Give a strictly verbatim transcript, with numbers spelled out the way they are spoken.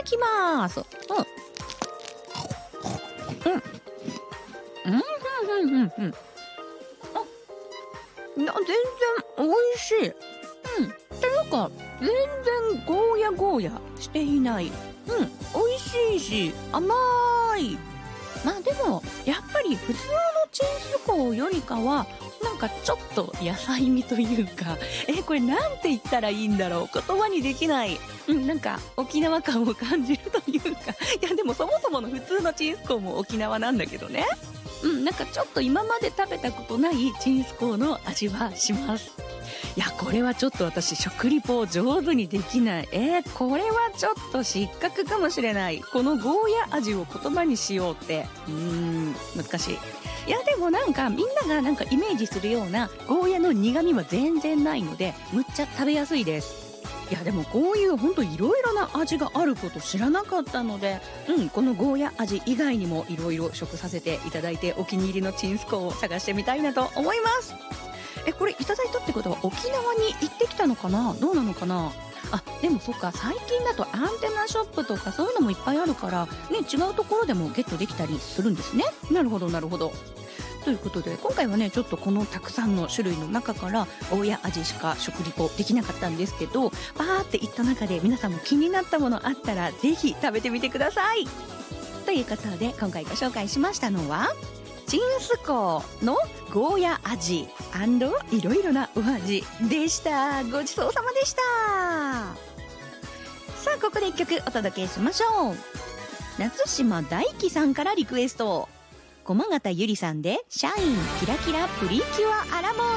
きます。うん。うん。うん、うん、うん、うん。あ、いや、全然美味しい。うん。っていうか、全然ゴーヤゴーヤしていない。うん。美味しいし、甘い。まあでも、やっぱり普通のチンスコーよりかは、なんかちょっと野菜味というか、え、これなんて言ったらいいんだろう。言葉にできない。うん、なんか沖縄感を感じるというか、いやでもそもそもの普通のチンスコーも沖縄なんだけどね。うん、なんかちょっと今まで食べたことないチンスコーの味はします。いや、これはちょっと私食リポ上手にできない。えー、これはちょっと失格かもしれない。このゴーヤ味を言葉にしようって。うーん、難しい。いやでもなんかみんながなんかイメージするようなゴーヤの苦味は全然ないので、むっちゃ食べやすいです。いやでもこういうほんといろいろな味があること知らなかったので、うん、このゴーヤ味以外にもいろいろ食させていただいて、お気に入りのチンスコーを探してみたいなと思います。え、これいただいたってことは沖縄に行ってきたのかな、どうなのかな。あ、でもそっか、最近だとアンテナショップとかそういうのもいっぱいあるから、ね、違うところでもゲットできたりするんですね。なるほどなるほど。ということで今回はね、ちょっとこのたくさんの種類の中からゴーヤ味しか食リポできなかったんですけど、バーっていった中で皆さんも気になったものあったらぜひ食べてみてください。ということで今回ご紹介しましたのはチンスコーのゴーヤ味&いろいろなお味でした。ごちそうさまでした。さあここで一曲お届けしましょう。夏島大輝さんからリクエスト、駒形ゆりさんでシャインキラキラプリキュアアラモ